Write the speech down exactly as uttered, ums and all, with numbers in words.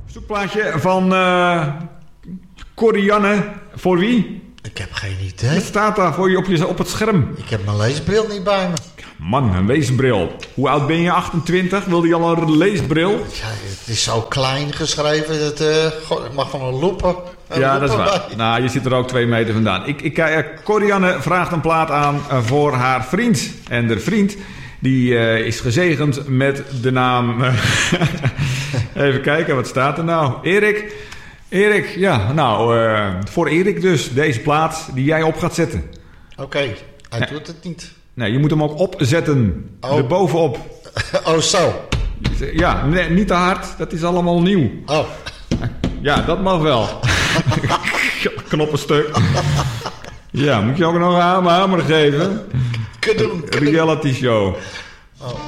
Zoekplaatje van uh, Corianne. Voor wie? Ik heb geen idee. Wat staat daar voor je op, je op het scherm? Ik heb mijn leesbril niet bij me. Man, een leesbril. Hoe oud ben je? achtentwintig? Wilde je al een leesbril? Ja, het is zo klein geschreven. Dat, uh, God, ik mag van een loepen. Een ja, loepen dat is waar. bij. Nou, je zit er ook twee meter vandaan. Ik, ik, uh, Corianne vraagt een plaat aan uh, voor haar vriend. En de vriend die uh, is gezegend met de naam... Uh, even kijken, wat staat er nou? Erik. Erik, ja, nou, uh, voor Erik dus. Deze plaat die jij op gaat zetten. Oké, okay, hij ja. doet het niet. Nee, je moet hem ook opzetten. Oh. Erbovenop. Oh, zo. Ja, nee, niet te hard. Dat is allemaal nieuw. Oh. Ja, dat mag wel. Knoppenstuk. Ja, moet je ook nog een hamer geven? Kadoen, kadoen. Reality show. Oh.